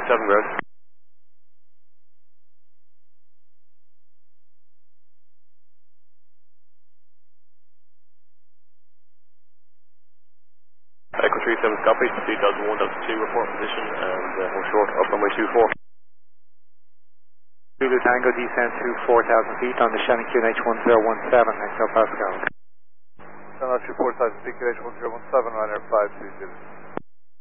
37 ground. Echo 37 copy, 3001, 2, report position, and we're short up runway 24. Zulu Tango, descend to 4,000 feet on the Shannon QNH 1017, Excel Pascal. Shannon to 4,000 feet, QNH 1017, runner 530.